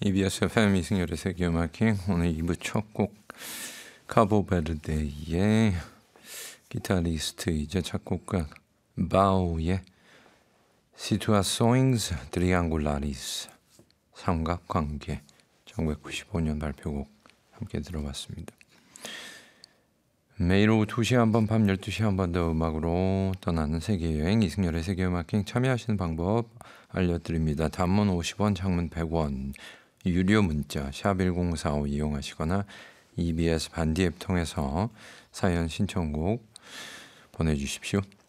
EBS FM 이승열의 세계음악행 오늘 2부 첫 곡 카보베르데의 기타리스트이자 작곡가 바우의 Situações Triangulares 삼각관계 1995년 발표곡 함께 들어봤습니다. 매일 오후 2시에 한 번, 밤 12시에 한 번 더 음악으로 떠나는 세계여행 이승열의 세계음악행 참여하시는 방법 알려드립니다. 단문 50원, 장문 100원, 유료 문자 샵1045 이용하시거나 EBS 반디 앱 통해서 사연 신청곡 보내주십시오.